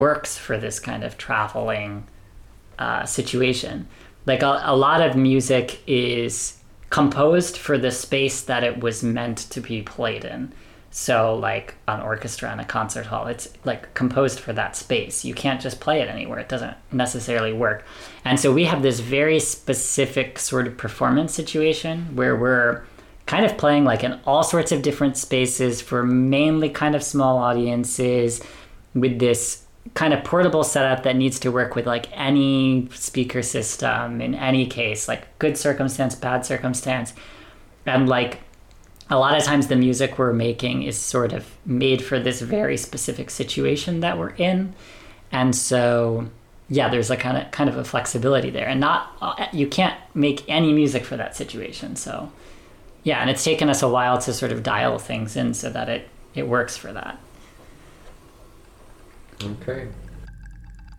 works for this kind of traveling situation. Like a lot of music is composed for the space that it was meant to be played in. So like an orchestra in a concert hall, it's like composed for that space. You can't just play it anywhere. It doesn't necessarily work. And so we have this very specific sort of performance situation where we're kind of playing like in all sorts of different spaces for mainly kind of small audiences with this kind of portable setup that needs to work with like any speaker system in any case, like good circumstance, bad circumstance. And like a lot of times the music we're making is sort of made for this very specific situation that we're in. And so, yeah, there's a kind of a flexibility there, and you can't make any music for that situation. So yeah, and it's taken us a while to sort of dial things in so that it works for that. Okay.